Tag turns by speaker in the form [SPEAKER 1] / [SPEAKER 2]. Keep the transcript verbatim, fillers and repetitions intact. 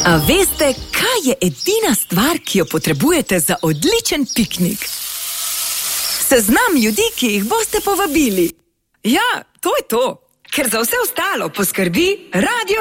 [SPEAKER 1] A veste, kaj je edina stvar, ki jo potrebujete za odličen piknik? Seznam ljudi, ki jih boste povabili. Ja, to je to. Ker za vse ostalo poskrbi Radio